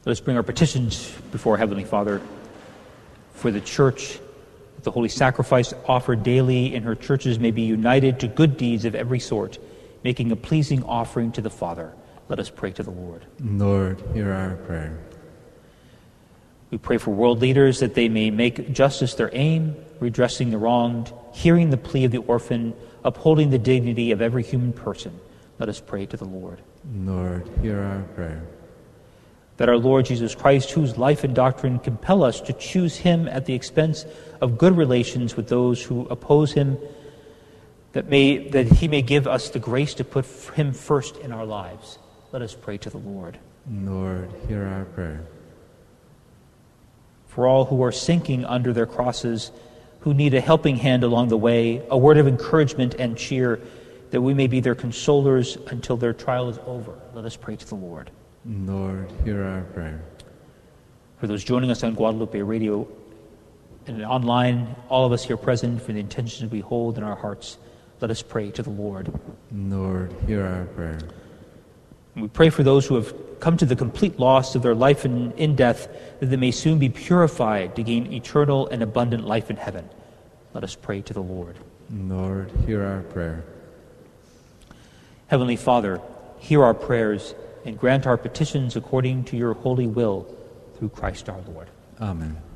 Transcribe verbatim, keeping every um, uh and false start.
Let us bring our petitions before Heavenly Father for the Church, that the holy sacrifice offered daily in her churches may be united to good deeds of every sort, making a pleasing offering to the Father. Let us pray to the Lord. Lord, hear our prayer. We pray for world leaders that they may make justice their aim, redressing the wronged, hearing the plea of the orphan, upholding the dignity of every human person. Let us pray to the Lord. Lord, hear our prayer. That our Lord Jesus Christ, whose life and doctrine compel us to choose him at the expense of good relations with those who oppose him, that may that he may give us the grace to put him first in our lives. Let us pray to the Lord. Lord, hear our prayer. For all who are sinking under their crosses, who need a helping hand along the way, a word of encouragement and cheer, that we may be their consolers until their trial is over. Let us pray to the Lord. Lord, hear our prayer. For those joining us on Guadalupe Radio and online, all of us here present, for the intentions we hold in our hearts, let us pray to the Lord. Lord, hear our prayer. And we pray for those who have come to the complete loss of their life in, in death, that they may soon be purified to gain eternal and abundant life in heaven. Let us pray to the Lord. Lord, hear our prayer. Heavenly Father, hear our prayers and grant our petitions according to your holy will, through Christ our Lord. Amen.